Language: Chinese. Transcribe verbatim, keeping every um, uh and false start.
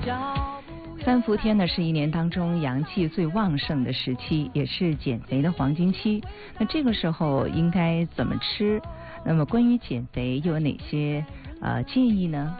三伏天呢是一年当中阳气最旺盛的时期，也是减肥的黄金期。那这个时候应该怎么吃？那么关于减肥又有哪些呃建议呢？